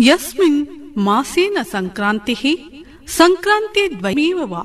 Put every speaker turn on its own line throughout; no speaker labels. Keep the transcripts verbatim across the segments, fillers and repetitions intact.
ಯಸ್ಮಿನ್ ಮಾಸೇನ ಸಂಕ್ರಾಂತಿಃ ಸಂಕ್ರಾಂತಿ ದ್ವಯಮೇವ ವಾ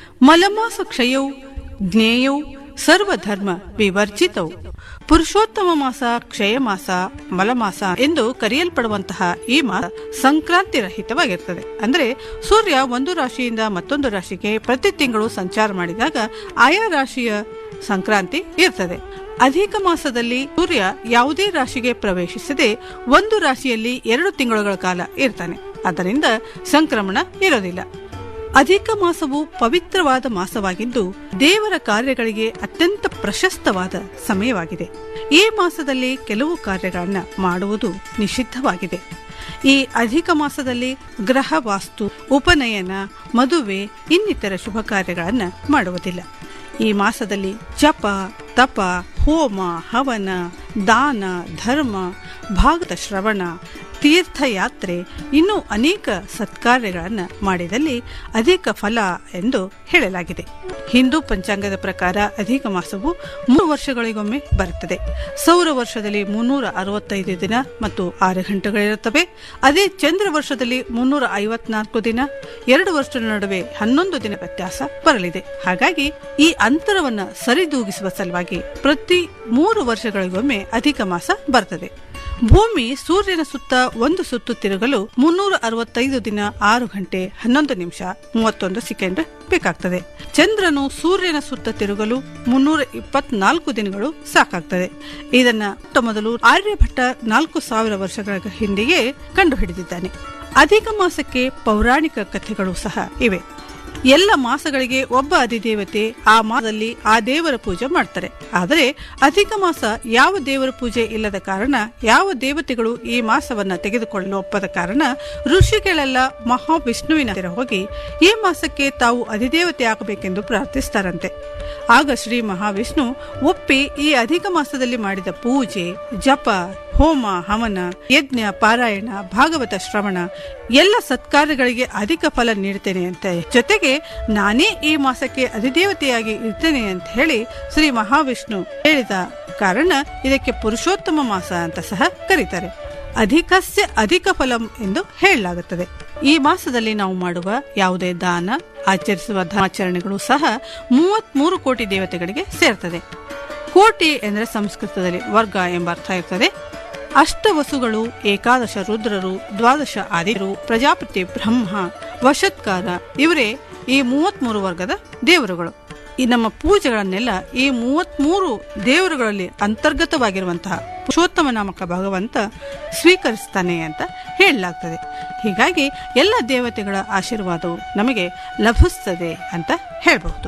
ಮಲಮಾಸ ಕ್ಷಯೌ ಜ್ಞೇಯೌ ಸರ್ವಧರ್ಮ ವಿವರ್ಜಿತೌ. ಪುರುಷೋತ್ತಮ ಮಾಸ, ಕ್ಷಯ ಮಾಸ, ಮಲಮಾಸ ಎಂದು ಕರೆಯಲ್ಪಡುವಂತಹ ಈ ಮಾಸ ಸಂಕ್ರಾಂತಿ ರಹಿತವಾಗಿರ್ತದೆ. ಅಂದರೆ ಸೂರ್ಯ ಒಂದು ರಾಶಿಯಿಂದ ಮತ್ತೊಂದು ರಾಶಿಗೆ ಪ್ರತಿ ತಿಂಗಳು ಸಂಚಾರ ಮಾಡಿದಾಗ ಆಯಾ ರಾಶಿಯ ಸಂಕ್ರಾಂತಿ ಇರ್ತದೆ. ಅಧಿಕ ಮಾಸದಲ್ಲಿ ಸೂರ್ಯ ಯಾವುದೇ ರಾಶಿಗೆ ಪ್ರವೇಶಿಸದೆ ಒಂದು ರಾಶಿಯಲ್ಲಿ ಎರಡು ತಿಂಗಳುಗಳ ಕಾಲ ಇರ್ತಾನೆ. ಆದ್ದರಿಂದ ಸಂಕ್ರಮಣ ಇರೋದಿಲ್ಲ. ಅಧಿಕ ಮಾಸವು ಪವಿತ್ರವಾದ ಮಾಸವಾಗಿದ್ದು ದೇವರ ಕಾರ್ಯಗಳಿಗೆ ಅತ್ಯಂತ ಪ್ರಶಸ್ತವಾದ ಸಮಯವಾಗಿದೆ. ಈ ಮಾಸದಲ್ಲಿ ಕೆಲವು ಕಾರ್ಯಗಳನ್ನು ಮಾಡುವುದು ನಿಷಿದ್ಧವಾಗಿದೆ. ಈ ಅಧಿಕ ಮಾಸದಲ್ಲಿ ಗ್ರಹ ವಾಸ್ತು, ಉಪನಯನ, ಮದುವೆ ಇನ್ನಿತರ ಶುಭ ಕಾರ್ಯಗಳನ್ನು ಮಾಡುವುದಿಲ್ಲ. ಈ ಮಾಸದಲ್ಲಿ ಜಪ, ತಪ, ಹೋಮ, ಹವನ, ದಾನ, ಧರ್ಮ, ಭಾಗವತ ಶ್ರವಣ, ತೀರ್ಥಯಾತ್ರೆ ಇನ್ನೂ ಅನೇಕ ಸತ್ಕಾರ್ಯಗಳನ್ನು ಮಾಡಿದಲ್ಲಿ ಅಧಿಕ ಫಲ ಎಂದು ಹೇಳಲಾಗಿದೆ. ಹಿಂದೂ ಪಂಚಾಂಗದ ಪ್ರಕಾರ ಅಧಿಕ ಮಾಸವು ಮೂರು ವರ್ಷಗಳಿಗೊಮ್ಮೆ ಬರುತ್ತದೆ. ಸೌರ ವರ್ಷದಲ್ಲಿ ಮುನ್ನೂರ ಅರವತ್ತೈದು ದಿನ ಮತ್ತು ಆರು ಗಂಟೆಗಳಿರುತ್ತವೆ. ಅದೇ ಚಂದ್ರ ವರ್ಷದಲ್ಲಿ ಮುನ್ನೂರ ಐವತ್ನಾಲ್ಕು ದಿನ, ಎರಡು ವರ್ಷದ ನಡುವೆ ಹನ್ನೊಂದು ದಿನ ವ್ಯತ್ಯಾಸ ಬರಲಿದೆ. ಹಾಗಾಗಿ ಈ ಅಂತರವನ್ನು ಸರಿದೂಗಿಸುವ ಸಲುವಾಗಿ ಪ್ರತಿ ಮೂರು ವರ್ಷಗಳಿಗೊಮ್ಮೆ ಅಧಿಕ ಮಾಸ ಬರ್ತದೆ. ಭೂಮಿ ಸೂರ್ಯನ ಸುತ್ತ ಒಂದು ಸುತ್ತು ತಿರುಗಲು ಮುನ್ನೂರ ಅರವತ್ತೈದು ದಿನ, ಆರು ಗಂಟೆ ಹನ್ನೊಂದು ನಿಮಿಷ ಮೂವತ್ತೊಂದು ಸೆಕೆಂಡ್ ಬೇಕಾಗ್ತದೆ. ಚಂದ್ರನು ಸೂರ್ಯನ ಸುತ್ತ ತಿರುಗಲು ಮುನ್ನೂರ ಇಪ್ಪತ್ನಾಲ್ಕು ದಿನಗಳು ಸಾಕಾಗ್ತದೆ. ಇದನ್ನ ಮೊದಲು ಆರ್ಯಭಟ್ಟ ನಾಲ್ಕು ಸಾವಿರ ವರ್ಷಗಳ ಹಿಂದೆಯೇ ಕಂಡುಹಿಡಿದಿದ್ದಾನೆ. ಅಧಿಕ ಮಾಸಕ್ಕೆ ಪೌರಾಣಿಕ ಕಥೆಗಳು ಸಹ ಇವೆ. ಎಲ್ಲ ಮಾಸಗಳಿಗೆ ಒಬ್ಬ ಅಧಿದೇವತೆ, ಆ ಮಾಸದಲ್ಲಿ ಆ ದೇವರ ಪೂಜೆ ಮಾಡ್ತಾರೆ. ಆದರೆ ಅಧಿಕ ಮಾಸ ಯಾವ ದೇವರ ಪೂಜೆ ಇಲ್ಲದ ಕಾರಣ, ಯಾವ ದೇವತೆಗಳು ಈ ಮಾಸವನ್ನ ತೆಗೆದುಕೊಳ್ಳಲು ಒಪ್ಪದ ಕಾರಣ ಋಷಿಗಳೆಲ್ಲ ಮಹಾವಿಷ್ಣುವಿನ ಹತ್ತಿರ ಹೋಗಿ ಈ ಮಾಸಕ್ಕೆ ತಾವು ಅಧಿದೇವತೆ ಆಗಬೇಕೆಂದು ಪ್ರಾರ್ಥಿಸ್ತಾರಂತೆ. ಆಗ ಶ್ರೀ ಮಹಾವಿಷ್ಣು ಒಪ್ಪಿ ಈ ಅಧಿಕ ಮಾಸದಲ್ಲಿ ಮಾಡಿದ ಪೂಜೆ, ಜಪ, ಹೋಮ, ಹವನ, ಯಜ್ಞ, ಪಾರಾಯಣ, ಭಾಗವತ ಶ್ರವಣ ಎಲ್ಲ ಸತ್ಕಾರ್ಯಗಳಿಗೆ ಅಧಿಕ ಫಲ ನೀಡ್ತೇನೆ ಅಂತ, ಜೊತೆಗೆ ನಾನೇ ಈ ಮಾಸಕ್ಕೆ ಅಧಿದೇವತೆಯಾಗಿ ಇರ್ತೇನೆ ಅಂತ ಹೇಳಿ ಶ್ರೀ ಮಹಾವಿಷ್ಣು ಹೇಳಿದ ಕಾರಣ ಇದಕ್ಕೆ ಪುರುಷೋತ್ತಮ ಮಾಸ ಅಂತ ಸಹ ಕರೀತಾರೆ. ಅಧಿಕಸ್ಯ ಅಧಿಕ ಫಲಂ ಎಂದು ಹೇಳಲಾಗುತ್ತದೆ. ಈ ಮಾಸದಲ್ಲಿ ನಾವು ಮಾಡುವ ಯಾವುದೇ ದಾನ, ಆಚರಿಸುವ ಧರ್ಮಾಚರಣೆಗಳು ಸಹ ಮೂವತ್ತ್ ಮೂರು ಕೋಟಿ ದೇವತೆಗಳಿಗೆ ಸೇರ್ತದೆ. ಕೋಟಿ ಎಂದರೆ ಸಂಸ್ಕೃತದಲ್ಲಿ ವರ್ಗ ಎಂಬ ಅರ್ಥ ಇರ್ತದೆ. ಅಷ್ಟವಸುಗಳು, ಏಕಾದಶ ರುದ್ರರು, ದ್ವಾದಶ ಆದಿರು, ಪ್ರಜಾಪತಿ ಬ್ರಹ್ಮ, ವಶತ್ಕಾರ ಇವರೇ ಈ ಮೂವತ್ತ್ ಮೂರು ವರ್ಗದ ದೇವರುಗಳು. ಈ ನಮ್ಮ ಪೂಜೆಗಳನ್ನೆಲ್ಲ ಈ ಮೂವತ್ತ್ ಮೂರು ದೇವರುಗಳಲ್ಲಿ ಅಂತರ್ಗತವಾಗಿರುವಂತಹ ಪುರುಷೋತ್ತಮ ನಾಮಕ ಭಗವಂತ ಸ್ವೀಕರಿಸ್ತಾನೆ ಅಂತ ಹೇಳಲಾಗ್ತದೆ. ಹೀಗಾಗಿ ಎಲ್ಲ ದೇವತೆಗಳ ಆಶೀರ್ವಾದವು ನಮಗೆ ಲಭಿಸ್ತದೆ ಅಂತ ಹೇಳಬಹುದು.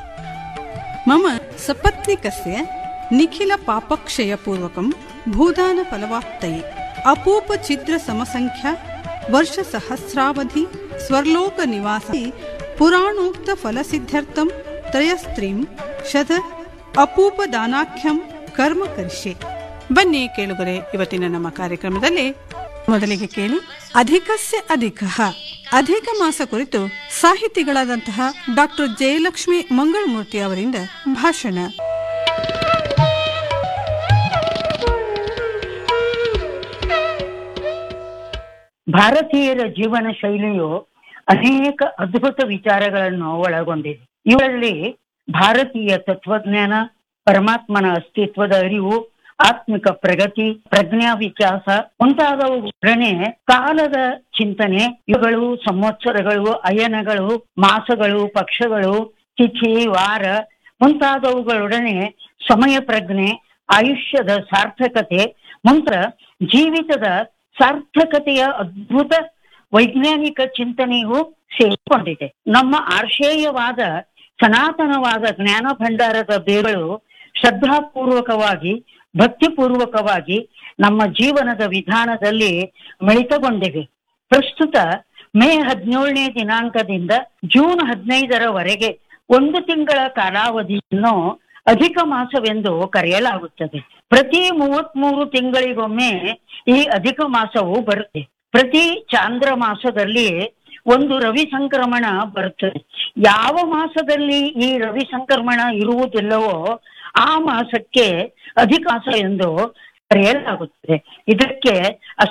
ಮಮ ಸಪತ್ನಿಕಸ್ಯ ನಿಖಿಲ ಪಾಪಕ್ಷಯ ಪೂರ್ವಕಂ ಭೂದಾನ ಫಲವಾಪ್ತಯೇ ಅಪೂಪ ಛಿದ್ರ ಸಮಸಂಖ್ಯಾ ವರ್ಷ ಸಹಸ್ರಾವಧಿ ಸ್ವರ್ಲೋಕ ನಿವಾಸಿ ಪುರಾಣೋಕ್ತ ಫಲಸಿದ್ಧರ್ಥಂ ತ್ರಯಸ್ತ್ರೀಂ ಶತ ಅಪೂಪ ದಾನಾಖ್ಯಂ ಕರ್ಮ ಕರಿಷ್ಯೆ. ಬನ್ನಿ ಕೇಳುಗರೆ, ಇವತ್ತಿನ ನಮ್ಮ ಕಾರ್ಯಕ್ರಮದಲ್ಲಿ ಮೊದಲಿಗೆ ಕೇಳಿ ಅಧಿಕಸ್ಯ ಅಧಿಕ ಅಧಿಕ ಮಾಸ ಕುರಿತು ಸಾಹಿತಿಗಳಾದಂತಹ ಡಾಕ್ಟರ್ ಜಯಲಕ್ಷ್ಮಿ ಮಂಗಳಮೂರ್ತಿ ಅವರಿಂದ ಭಾಷಣ.
ಭಾರತೀಯರ ಜೀವನ ಶೈಲಿಯು ಅನೇಕ ಅದ್ಭುತ ವಿಚಾರಗಳನ್ನು ಒಳಗೊಂಡಿದೆ. ಇವರಲ್ಲಿ ಭಾರತೀಯ ತತ್ವಜ್ಞಾನ, ಪರಮಾತ್ಮನ ಅಸ್ತಿತ್ವದ ಅರಿವು, ಆತ್ಮಿಕ ಪ್ರಗತಿ, ಪ್ರಜ್ಞಾ ವಿಕಾಸ ಮುಂತಾದವುಗಳೇ ಕಾಲದ ಚಿಂತನೆ, ಯುಗಗಳು, ಸಂವತ್ಸರಗಳು, ಅಯನಗಳು, ಮಾಸಗಳು, ಪಕ್ಷಗಳು, ತಿಥಿ, ವಾರ ಮುಂತಾದವುಗಳೊಡನೆ ಸಮಯ ಪ್ರಜ್ಞೆ, ಆಯುಷ್ಯದ ಸಾರ್ಥಕತೆ ಮುಂತ ಜೀವಿತದ ಸಾರ್ಥಕತೆಯ ಅದ್ಭುತ ವೈಜ್ಞಾನಿಕ ಚಿಂತನೆಯೂ ಸೇರಿಕೊಂಡಿದೆ. ನಮ್ಮ ಆರ್ಷೇಯವಾದ ಸನಾತನವಾದ ಜ್ಞಾನ ಭಂಡಾರದ ಬೇರುಗಳು ಶ್ರದ್ಧಾಪೂರ್ವಕವಾಗಿ, ಭಕ್ತಿಪೂರ್ವಕವಾಗಿ ನಮ್ಮ ಜೀವನದ ವಿಧಾನದಲ್ಲಿ ಮಿಳಿತಗೊಂಡಿವೆ. ಪ್ರಸ್ತುತ ಮೇ ಹದಿನೇಳನೇ ದಿನಾಂಕದಿಂದ ಜೂನ್ ಹದಿನೈದರವರೆಗೆ ಒಂದು ತಿಂಗಳ ಕಾಲಾವಧಿಯನ್ನು ಅಧಿಕ ಮಾಸವೆಂದು ಕರೆಯಲಾಗುತ್ತದೆ. ಪ್ರತಿ ಮೂವತ್ತ್ ಮೂರು ತಿಂಗಳಿಗೊಮ್ಮೆ ಈ ಅಧಿಕ ಮಾಸವು ಬರುತ್ತೆ. ಪ್ರತಿ ಚಾಂದ್ರ ಮಾಸದಲ್ಲಿ ಒಂದು ರವಿ ಸಂಕ್ರಮಣ ಬರುತ್ತದೆ. ಯಾವ ಮಾಸದಲ್ಲಿ ಈ ರವಿ ಸಂಕ್ರಮಣ ಇರುವುದಿಲ್ಲವೋ ಆ ಮಾಸಕ್ಕೆ ಅಧಿಕ ಮಾಸ ಎಂದು ಕರೆಯಲಾಗುತ್ತದೆ. ಇದಕ್ಕೆ